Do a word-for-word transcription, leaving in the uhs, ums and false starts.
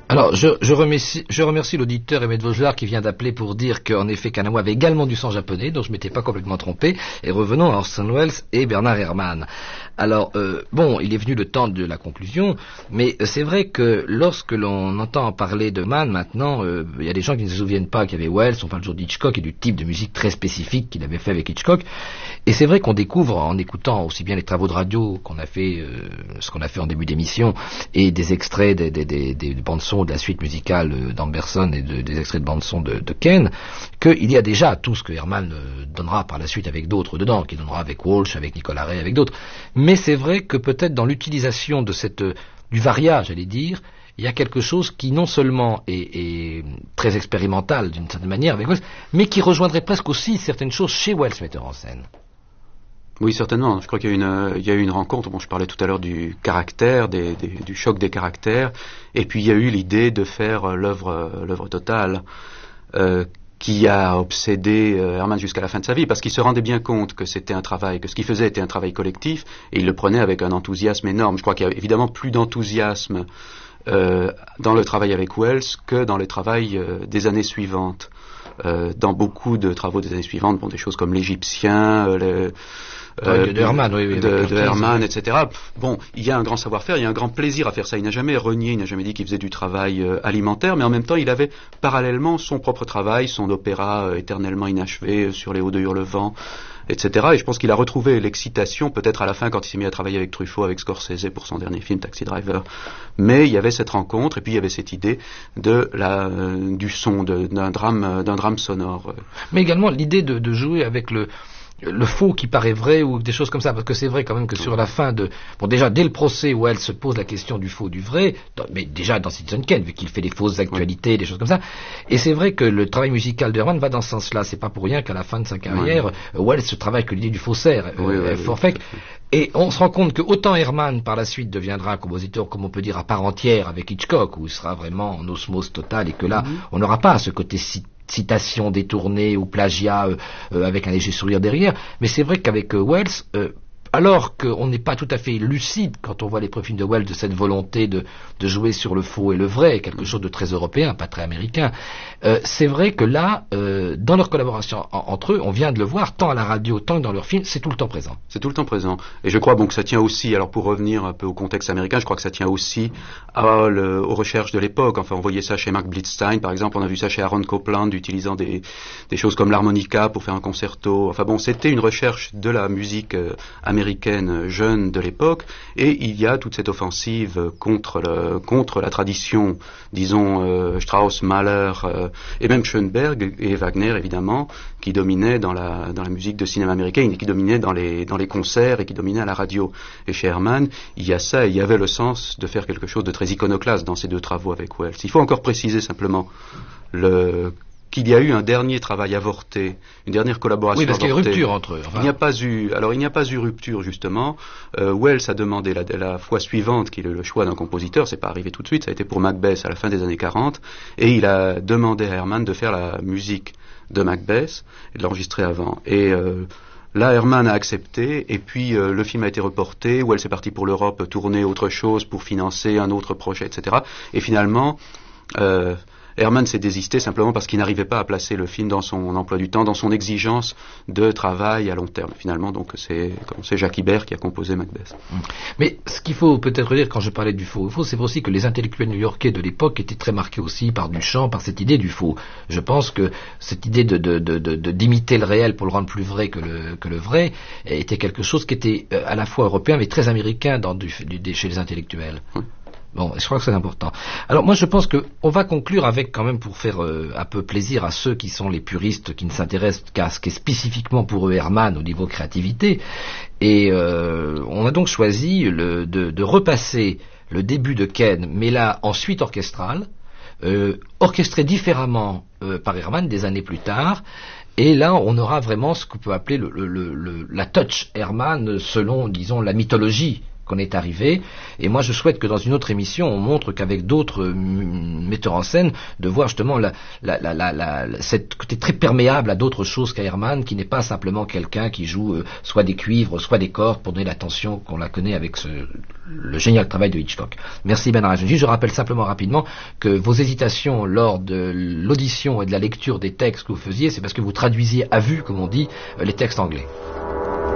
Alors, je, je remercie, je remercie l'auditeur Emmett Vaugelas qui vient d'appeler pour dire qu'en effet Kanamo avait également du sang japonais, donc je m'étais pas complètement trompé. Et revenons à Orson Welles et Bernard Herrmann. Alors, euh, bon, il est venu le temps de la conclusion, mais c'est vrai que lorsque l'on entend parler de Mann maintenant, il euh, y a des gens qui ne se souviennent pas qu'il y avait Welles, on parle toujours d'Hitchcock et du type de musique très spécifique qu'il avait fait avec Hitchcock. Et c'est vrai qu'on découvre en écoutant aussi bien les travaux de radio qu'on a fait, euh, ce qu'on a fait en début d'émission, et des extraits des, des, des, des bandes-son de la suite musicale d'Amberson et de, des extraits de bande-son de, de Ken, qu'il y a déjà tout ce que Herrmann donnera par la suite avec d'autres dedans, qu'il donnera avec Walsh, avec Nicolas Ray, avec d'autres. Mais c'est vrai que peut-être dans l'utilisation de cette, du varia, j'allais dire, il y a quelque chose qui non seulement est, est très expérimental d'une certaine manière avec Welles, mais qui rejoindrait presque aussi certaines choses chez Welles, metteur en scène. Oui, certainement. Je crois qu'il y a eu une, il y a eu une rencontre. Bon, je parlais tout à l'heure du caractère, des, des, du choc des caractères, et puis il y a eu l'idée de faire l'œuvre, l'œuvre totale, euh, qui a obsédé euh, Herrmann jusqu'à la fin de sa vie, parce qu'il se rendait bien compte que c'était un travail, que ce qu'il faisait était un travail collectif, et il le prenait avec un enthousiasme énorme. Je crois qu'il y a évidemment plus d'enthousiasme euh, dans le travail avec Welles que dans le travail euh, des années suivantes. Euh, dans beaucoup de travaux des années suivantes, bon, des choses comme l'Égyptien, euh, le, Euh, de, de Herrmann, oui, oui, de, de Herrmann, et cetera. Bon, il y a un grand savoir-faire, il y a un grand plaisir à faire ça. Il n'a jamais renié, il n'a jamais dit qu'il faisait du travail euh, alimentaire, mais en même temps, il avait parallèlement son propre travail, son opéra euh, éternellement inachevé euh, sur les hauts de Hurlevent, et cetera. Et je pense qu'il a retrouvé l'excitation, peut-être à la fin, quand il s'est mis à travailler avec Truffaut, avec Scorsese pour son dernier film, Taxi Driver. Mais il y avait cette rencontre, et puis il y avait cette idée de la, euh, du son, de, d'un drame, euh, d'un drame sonore. Mais également l'idée de, de jouer avec le le faux qui paraît vrai ou des choses comme ça, parce que c'est vrai quand même que sur la fin de... Bon, déjà, dès le procès où elle se pose la question du faux, du vrai, dans, mais déjà dans Citizen Kane, vu qu'il fait des fausses actualités, oui. Des choses comme ça, et c'est vrai que le travail musical de Herrmann va dans ce sens-là. C'est pas pour rien qu'à la fin de sa carrière, oui. Wells se travaille que l'idée du faussaire, oui, euh, oui, fort fait. Et on se rend compte que autant Herrmann, par la suite, deviendra un compositeur, comme on peut dire, à part entière avec Hitchcock, où il sera vraiment en osmose totale, et que là, mm-hmm. on n'aura pas ce côté si citation détournée ou plagiat euh, euh, avec un léger sourire derrière, mais c'est vrai qu'avec euh, Welles, euh, alors qu'on n'est pas tout à fait lucide quand on voit les films de Welles de cette volonté de, de jouer sur le faux et le vrai, quelque chose de très européen, pas très américain, euh, c'est vrai que là, euh, dans leur collaboration en, entre eux, on vient de le voir, tant à la radio, tant que dans leurs films, c'est tout le temps présent. C'est tout le temps présent. Et je crois bon, que ça tient aussi, alors pour revenir un peu au contexte américain, je crois que ça tient aussi à le, aux recherches de l'époque. Enfin, on voyait ça chez Mark Blitzstein, par exemple, on a vu ça chez Aaron Copland, utilisant des, des choses comme l'harmonica pour faire un concerto. Enfin bon, c'était une recherche de la musique euh, américaine jeune de l'époque, et il y a toute cette offensive contre, le, contre la tradition, disons, euh, Strauss, Mahler, euh, et même Schoenberg et Wagner, évidemment, qui dominaient dans la, dans la musique de cinéma américain, et qui dominaient dans les, dans les concerts, et qui dominaient à la radio. Et chez Herrmann, il y a ça, et il y avait le sens de faire quelque chose de très iconoclaste dans ces deux travaux avec Welles. Il faut encore préciser simplement le... qu'il y a eu un dernier travail avorté, une dernière collaboration avortée. Oui, parce avortée. qu'il y a eu rupture entre eux. Enfin. Il n'y a pas eu, alors il n'y a pas eu rupture justement. Euh, Welles a demandé la, la fois suivante qu'il ait le choix d'un compositeur, c'est pas arrivé tout de suite, ça a été pour Macbeth à la fin des années quarante, et il a demandé à Herrmann de faire la musique de Macbeth et de l'enregistrer avant. Et euh, là, Herrmann a accepté, et puis euh, le film a été reporté, Welles est parti pour l'Europe tourner autre chose pour financer un autre projet, et cetera. Et finalement, euh, Herrmann s'est désisté simplement parce qu'il n'arrivait pas à placer le film dans son emploi du temps, dans son exigence de travail à long terme. Finalement, donc c'est, c'est Jacques Ibert qui a composé Macbeth. Mais ce qu'il faut peut-être dire quand je parlais du faux, faux, c'est aussi que les intellectuels new-yorkais de l'époque étaient très marqués aussi par Duchamp, par cette idée du faux. Je pense que cette idée de, de, de, de, de d'imiter le réel pour le rendre plus vrai que le, que le vrai était quelque chose qui était à la fois européen mais très américain dans du, du, chez les intellectuels. Oui. Bon, je crois que c'est important. Alors moi je pense que on va conclure avec quand même pour faire euh, un peu plaisir à ceux qui sont les puristes qui ne s'intéressent qu'à ce qui est spécifiquement pour eux Herrmann au niveau créativité. Et euh, on a donc choisi le, de, de repasser le début de Ken, mais là en suite orchestrale, euh, orchestré différemment euh, par Herrmann des années plus tard. Et là, on aura vraiment ce qu'on peut appeler le, le, le, la touch Herrmann selon, disons, la mythologie qu'on est arrivé. Et moi, je souhaite que dans une autre émission, on montre qu'avec d'autres euh, metteurs en scène, de voir justement la, la, la, la, la, cette côté très perméable à d'autres choses qu'à Herrmann, qui n'est pas simplement quelqu'un qui joue euh, soit des cuivres, soit des cordes pour donner l'attention qu'on la connaît avec ce, le génial travail de Hitchcock. Merci Bernard Agenji. Je rappelle simplement rapidement que vos hésitations lors de l'audition et de la lecture des textes que vous faisiez, c'est parce que vous traduisiez à vue, comme on dit, les textes anglais.